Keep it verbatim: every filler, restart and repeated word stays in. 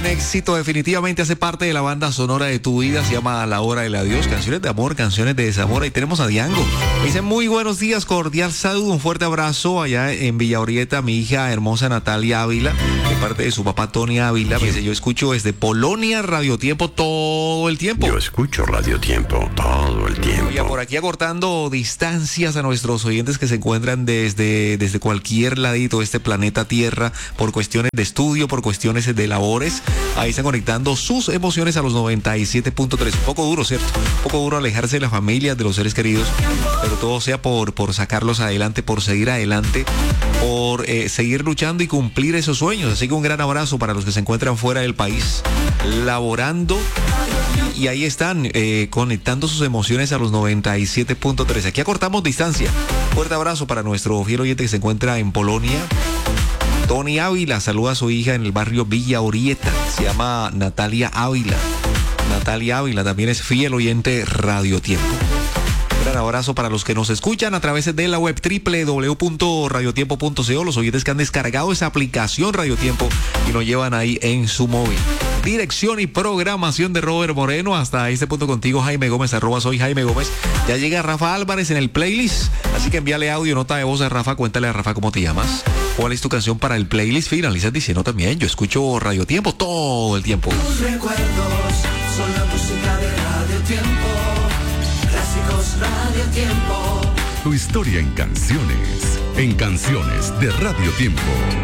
Buen éxito, definitivamente hace parte de la banda sonora de tu vida, se llama La Hora del Adiós, canciones de amor, canciones de desamor. Ahí tenemos a Diango. Me dice muy buenos días, cordial saludo, un fuerte abrazo allá en Villa Orieta, mi hija hermosa Natalia Ávila, de parte de su papá Tony Ávila. Me dice, yo escucho desde Polonia Radio Tiempo todo el tiempo. Yo escucho Radio Tiempo todo el tiempo. Oye, por aquí acortando distancias a nuestros oyentes que se encuentran desde, desde cualquier ladito de este planeta Tierra, por cuestiones de estudio, por cuestiones de labores. Ahí están conectando sus emociones a los noventa y siete punto tres. Un poco duro, ¿cierto? Un poco duro alejarse de la familia, de los seres queridos, pero todo sea por, por sacarlos adelante, por seguir adelante, por eh, seguir luchando y cumplir esos sueños. Así que un gran abrazo para los que se encuentran fuera del país, laborando. Y ahí están eh, conectando sus emociones a los noventa y siete punto tres. Aquí acortamos distancia. Fuerte abrazo para nuestro fiel oyente que se encuentra en Polonia. Tony Ávila saluda a su hija en el barrio Villa Orieta. Se llama Natalia Ávila. Natalia Ávila también es fiel oyente Radio Tiempo. Un gran abrazo para los que nos escuchan a través de la web doble u doble u doble u punto radio tiempo punto co. Los oyentes que han descargado esa aplicación Radio Tiempo y nos llevan ahí en su móvil. Dirección y programación de Robert Moreno. Hasta este punto contigo, Jaime Gómez, arroba soy Jaime Gómez. Ya llega Rafa Álvarez en el playlist, así que envíale audio, nota de voz a Rafa. Cuéntale a Rafa cómo te llamas, cuál es tu canción para el playlist. Finalizas diciendo también, yo escucho Radio Tiempo todo el tiempo. Tus recuerdos son la música de Radio Tiempo. Clásicos Radio Tiempo. Tu historia en canciones, en canciones de Radio Tiempo.